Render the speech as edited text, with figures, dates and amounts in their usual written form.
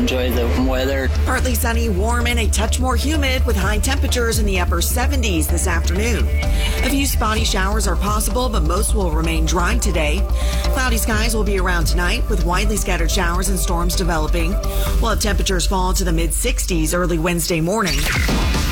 enjoy the weather. Partly sunny, warm, and a touch more humid with high temperatures in the upper 70s this afternoon. A few spotty showers are possible, but most will remain dry today. Cloudy skies will be around tonight with widely scattered showers and storms developing. We'll have temperatures fall to the mid-60s early Wednesday morning.